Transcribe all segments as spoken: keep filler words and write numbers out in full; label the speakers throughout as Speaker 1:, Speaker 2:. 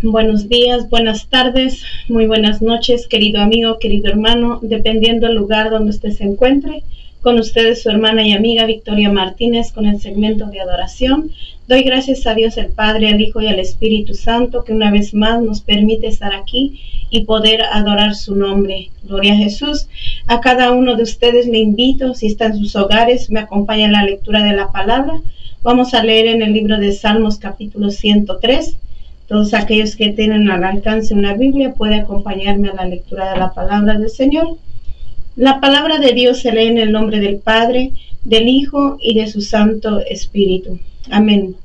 Speaker 1: Buenos días, buenas tardes, muy buenas noches, querido amigo, querido hermano, dependiendo del lugar donde usted se encuentre. Con ustedes su hermana y amiga Victoria Martínez con el segmento de adoración. Doy gracias a Dios el Padre, al Hijo y al Espíritu Santo que una vez más nos permite estar aquí y poder adorar su nombre. Gloria a Jesús. A cada uno de ustedes le invito, si está en sus hogares, me acompaña en la lectura de la palabra. Vamos a leer en el libro de Salmos capítulo ciento tres. Todos aquellos que tienen al alcance una Biblia pueden acompañarme a la lectura de la palabra del Señor. La palabra de Dios se lee en el nombre del Padre, del Hijo y de su Santo Espíritu. Amén.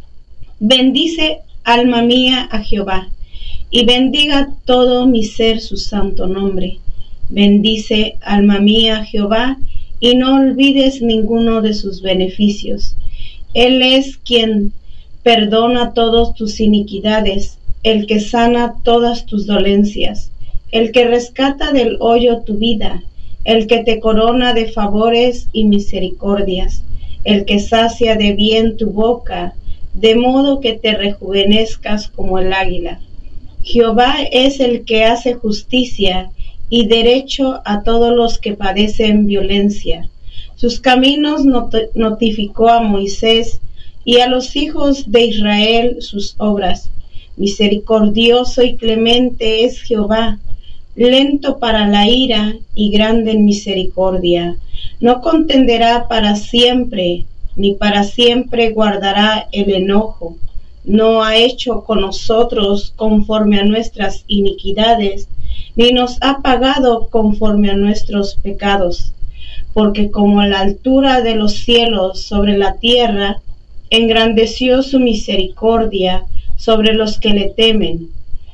Speaker 1: Bendice, alma mía, a Jehová, y bendiga todo mi ser su santo nombre. Bendice, alma mía, a Jehová, y no olvides ninguno de sus beneficios. Él es quien perdona todas tus iniquidades, el que sana todas tus dolencias, el que rescata del hoyo tu vida, el que te corona de favores y misericordias, el que sacia de bien tu boca, de modo que te rejuvenezcas como el águila. Jehová es el que hace justicia y derecho a todos los que padecen violencia. Sus caminos not- notificó a Moisés, y a los hijos de Israel sus obras. Misericordioso y clemente es Jehová, lento para la ira y grande en misericordia. No contenderá para siempre, ni para siempre guardará el enojo. No ha hecho con nosotros conforme a nuestras iniquidades, ni nos ha pagado conforme a nuestros pecados. Porque como la altura de los cielos sobre la tierra, engrandeció su misericordia sobre los que le temen.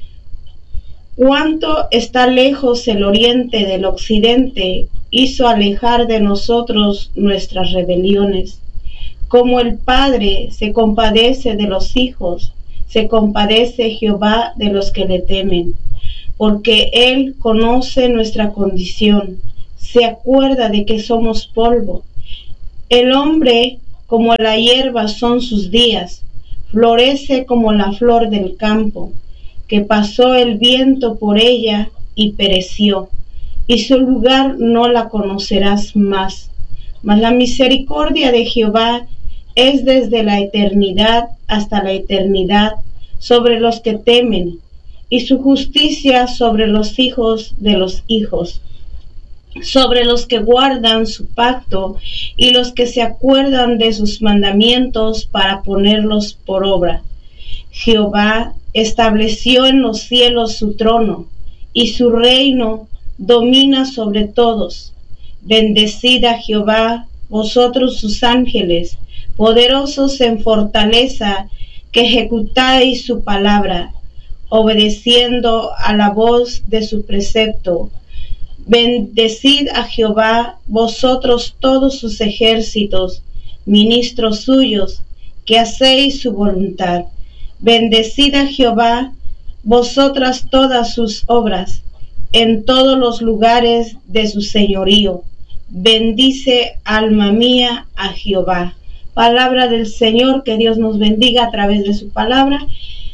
Speaker 1: Cuánto está lejos el oriente del occidente, hizo alejar de nosotros nuestras rebeliones. Como el Padre se compadece de los hijos, se compadece Jehová de los que le temen, porque Él conoce nuestra condición, se acuerda de que somos polvo. El hombre como la hierba son sus días, florece como la flor del campo, que pasó el viento por ella y pereció, y su lugar no la conocerás más. Mas la misericordia de Jehová es desde la eternidad hasta la eternidad sobre los que temen, y su justicia sobre los hijos de los hijos, sobre los que guardan su pacto y los que se acuerdan de sus mandamientos para ponerlos por obra. Jehová estableció en los cielos su trono, y su reino domina sobre todos. Bendecid a Jehová, vosotros sus ángeles, poderosos en fortaleza, que ejecutáis su palabra, obedeciendo a la voz de su precepto. Bendecid a Jehová, vosotros todos sus ejércitos, ministros suyos, que hacéis su voluntad. Bendecid a Jehová, vosotras todas sus obras, en todos los lugares de su señorío. Bendice, alma mía, a Jehová. Palabra del Señor, que Dios nos bendiga a través de su palabra.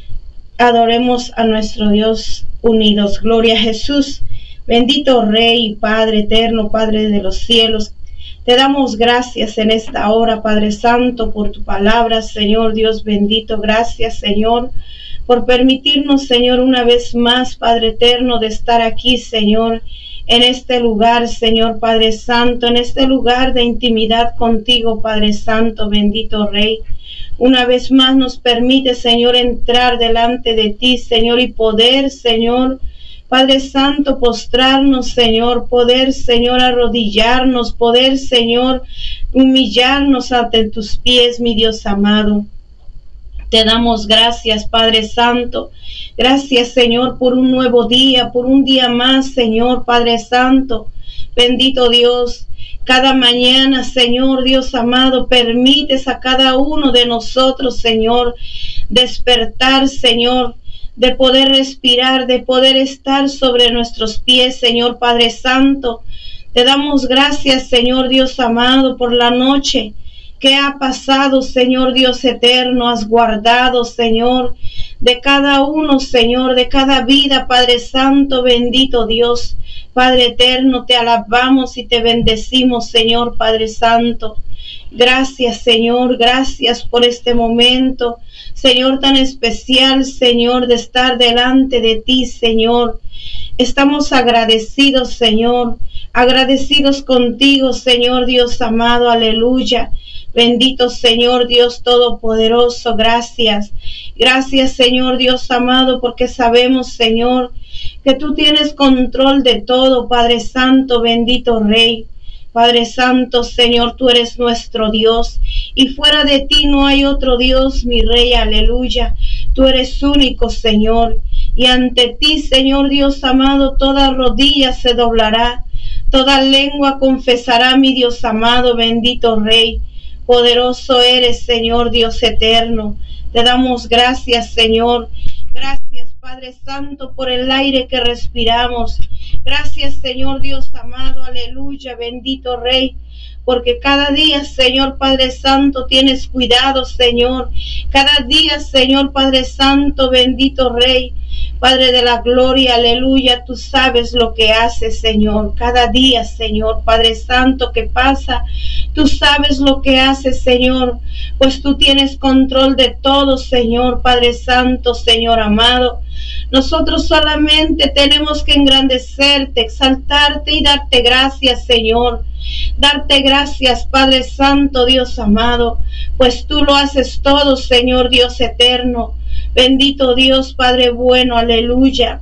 Speaker 1: Adoremos a nuestro Dios unidos. Gloria a Jesús. Bendito Rey y Padre eterno, Padre de los cielos, te damos gracias en esta hora, Padre Santo, por tu palabra, Señor Dios bendito. Gracias, Señor, por permitirnos, Señor, una vez más, Padre eterno, de estar aquí, Señor, en este lugar, Señor Padre Santo, en este lugar de intimidad contigo, Padre Santo, bendito Rey. Una vez más nos permite, Señor, entrar delante de ti, Señor, y poder, Señor, Padre Santo, postrarnos, Señor, poder, Señor, arrodillarnos, poder, Señor, humillarnos ante tus pies, mi Dios amado. Te damos gracias, Padre Santo. Gracias, Señor, por un nuevo día, por un día más, Señor, Padre Santo. Bendito Dios, cada mañana, Señor, Dios amado, permites a cada uno de nosotros, Señor, despertar, Señor, de poder respirar, de poder estar sobre nuestros pies, Señor Padre Santo. Te damos gracias, Señor Dios amado, por la noche que ha pasado, Señor Dios eterno. Has guardado, Señor, de cada uno, Señor, de cada vida, Padre Santo, bendito Dios. Padre eterno, te alabamos y te bendecimos, Señor, Padre Santo. Gracias, Señor, gracias por este momento, Señor, tan especial, Señor, de estar delante de ti, Señor. Estamos agradecidos, Señor, agradecidos contigo, Señor Dios amado, aleluya. Bendito Señor Dios Todopoderoso, gracias. Gracias, Señor Dios amado, porque sabemos, Señor, que tú tienes control de todo, Padre Santo, bendito Rey. Padre Santo, Señor, tú eres nuestro Dios, y fuera de ti no hay otro Dios, mi Rey, aleluya. Tú eres único, Señor, y ante ti, Señor Dios amado, toda rodilla se doblará, toda lengua confesará, mi Dios amado, bendito Rey. Poderoso eres, Señor Dios eterno. Te damos gracias, Señor. Gracias, Padre Santo, por el aire que respiramos. Gracias, Señor Dios amado, aleluya, bendito Rey, porque cada día, Señor Padre Santo, tienes cuidado, Señor. Cada día, Señor Padre Santo, bendito Rey, Padre de la gloria, aleluya, tú sabes lo que haces, Señor. Cada día, Señor Padre Santo, que pasa, tú sabes lo que haces, Señor, pues tú tienes control de todo, Señor Padre Santo, Señor amado. Nosotros solamente tenemos que engrandecerte, exaltarte y darte gracias, Señor. Darte gracias, Padre Santo, Dios amado, pues tú lo haces todo, Señor Dios eterno. Bendito Dios, Padre bueno, aleluya.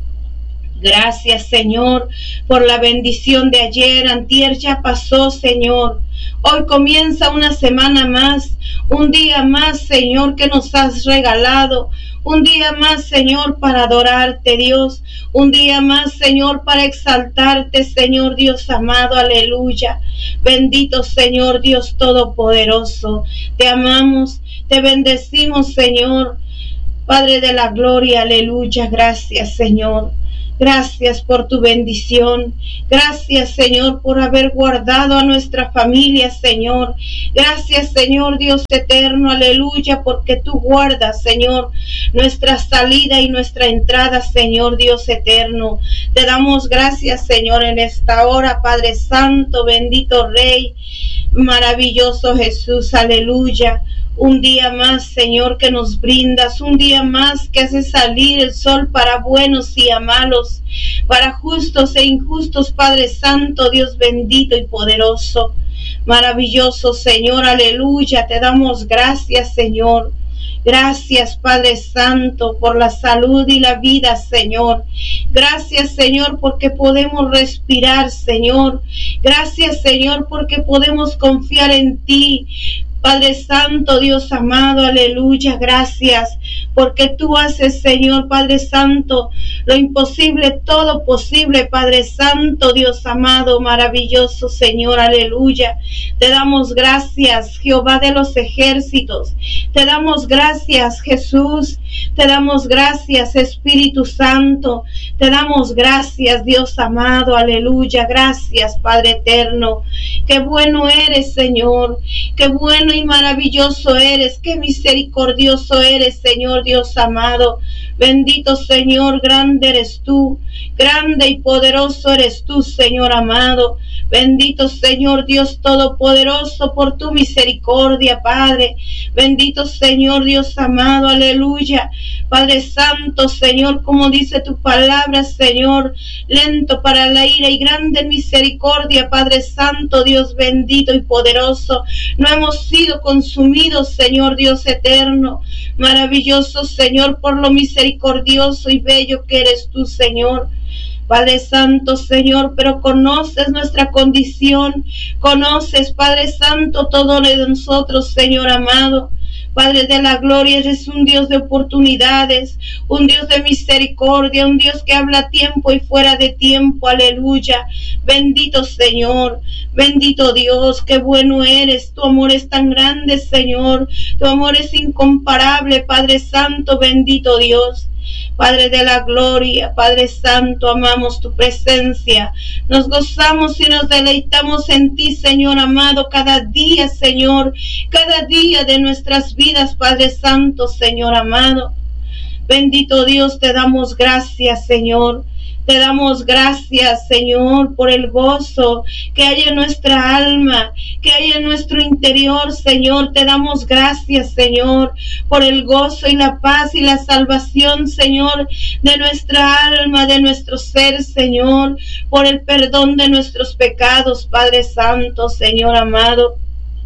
Speaker 1: Gracias, Señor, por la bendición de ayer. Antier ya pasó, Señor. Hoy comienza una semana más, un día más, Señor, que nos has regalado. Un día más, Señor, para adorarte, Dios. Un día más, Señor, para exaltarte, Señor Dios amado, aleluya. Bendito, Señor Dios Todopoderoso. Te amamos, te bendecimos, Señor. Padre de la gloria, aleluya. Gracias, Señor. Gracias por tu bendición. Gracias, Señor, por haber guardado a nuestra familia, Señor. Gracias, Señor Dios eterno, aleluya, porque tú guardas, Señor, nuestra salida y nuestra entrada, Señor Dios eterno. Te damos gracias, Señor, en esta hora, Padre Santo, bendito Rey, maravilloso Jesús, aleluya. Un día más, Señor, que nos brindas, un día más que haces salir el sol para buenos y a malos, para justos e injustos, Padre Santo, Dios bendito y poderoso. Maravilloso, Señor, aleluya, te damos gracias, Señor. Gracias, Padre Santo, por la salud y la vida, Señor. Gracias, Señor, porque podemos respirar, Señor. Gracias, Señor, porque podemos confiar en ti. Padre Santo, Dios amado, aleluya, gracias, porque tú haces, Señor, Padre Santo, lo imposible, todo posible, Padre Santo, Dios amado, maravilloso, Señor, aleluya. Te damos gracias, Jehová de los ejércitos, te damos gracias, Jesús, te damos gracias, Espíritu Santo, te damos gracias, Dios amado, aleluya, gracias, Padre eterno. Qué bueno eres, Señor, qué bueno y maravilloso eres, qué misericordioso eres, Señor Dios amado. Bendito Señor, grande eres tú, grande y poderoso eres tú, Señor amado. Bendito Señor Dios Todopoderoso por tu misericordia, Padre. Bendito Señor Dios amado, aleluya. Padre Santo, Señor, como dice tu palabra, Señor, lento para la ira y grande en misericordia, Padre Santo, Dios bendito y poderoso. No hemos sido consumidos, Señor Dios eterno. Maravilloso, Señor, por lo misericordioso y bello que eres tú, Señor. Padre Santo, Señor, pero conoces nuestra condición, conoces, Padre Santo, todo de nosotros, Señor amado. Padre de la gloria, eres un Dios de oportunidades, un Dios de misericordia, un Dios que habla a tiempo y fuera de tiempo, aleluya. Bendito Señor, bendito Dios, qué bueno eres, tu amor es tan grande, Señor, tu amor es incomparable, Padre Santo, bendito Dios. Padre de la gloria, Padre Santo, amamos tu presencia, nos gozamos y nos deleitamos en ti, Señor amado, cada día, Señor, cada día de nuestras vidas, Padre Santo, Señor amado. Bendito Dios, te damos gracias, Señor. Te damos gracias, Señor, por el gozo que hay en nuestra alma, que hay en nuestro interior, Señor. Te damos gracias, Señor, por el gozo y la paz y la salvación, Señor, de nuestra alma, de nuestro ser, Señor, por el perdón de nuestros pecados, Padre Santo, Señor amado.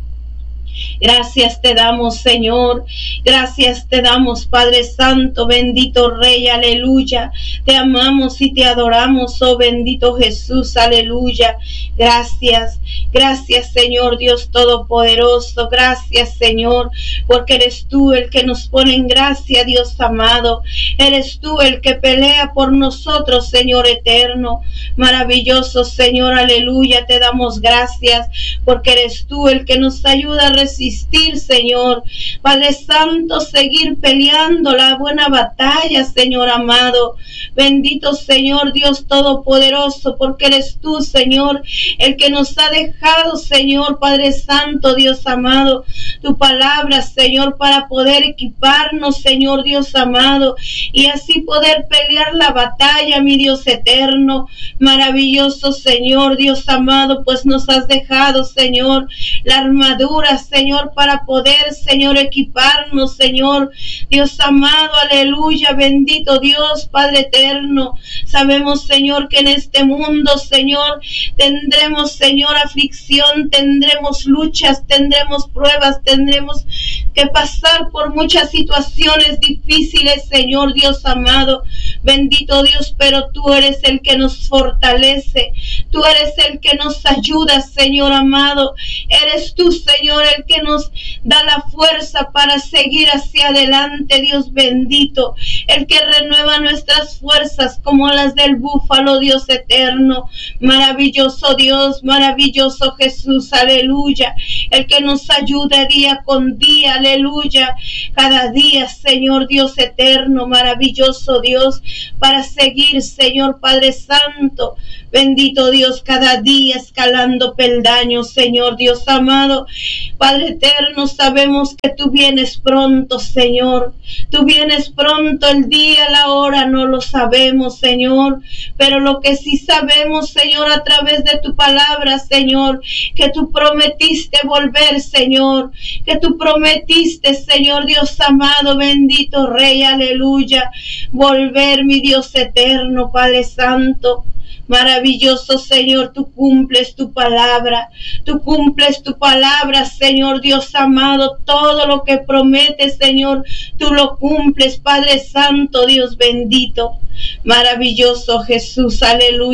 Speaker 1: Gracias te damos, Señor. Gracias te damos, Padre Santo, bendito Rey, aleluya. Te amamos y te adoramos, oh bendito Jesús, aleluya. Gracias, gracias, Señor Dios Todopoderoso. Gracias, Señor, porque eres tú el que nos pone en gracia, Dios amado. Eres tú el que pelea por nosotros, Señor eterno. Maravilloso, Señor, aleluya. Te damos gracias, porque eres tú el que nos ayuda a resistir, Señor. Padre Santo, seguir peleando la buena batalla, Señor amado. Bendito Señor Dios Todopoderoso, porque eres tú, Señor, el que nos ha dejado, Señor, Padre Santo, Dios amado, tu palabra, Señor, para poder equiparnos, Señor Dios amado, y así poder pelear la batalla, mi Dios eterno. Maravilloso Señor Dios amado, pues nos has dejado, Señor, la armadura, Señor, para poder, Señor, equiparnos, Señor, Dios amado, aleluya, bendito Dios, Padre eterno. Sabemos, Señor, que en este mundo, Señor, tendremos, Señor, aflicción, tendremos luchas, tendremos pruebas, tendremos que pasar por muchas situaciones difíciles, Señor Dios amado, bendito Dios, pero tú eres el que nos fortalece, tú eres el que nos ayuda, Señor amado, eres tú, Señor, el que nos da la fuerza para seguir hacia adelante, Dios bendito, el que renueva nuestras fuerzas como las del búfalo, Dios eterno. Maravilloso Dios, maravilloso Jesús, aleluya, el que nos ayuda día con día, aleluya, cada día, Señor Dios eterno, maravilloso Dios, para seguir, Señor Padre Santo, bendito Dios, cada día escalando peldaños, Señor Dios amado. Padre eterno, sabemos que tú vienes pronto, Señor. Tú vienes pronto, el día, la hora, no lo sabemos, Señor. Pero lo que sí sabemos, Señor, a través de tu palabra, Señor, que tú prometiste volver, Señor. Que tú prometiste, Señor Dios amado, bendito Rey, aleluya. Volver, mi Dios eterno, Padre Santo. Maravilloso Señor, tú cumples tu palabra, tú cumples tu palabra, Señor Dios amado, todo lo que prometes, Señor, tú lo cumples, Padre Santo, Dios bendito, maravilloso Jesús, aleluya.